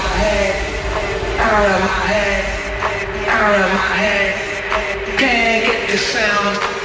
out of my head, can't get the sound.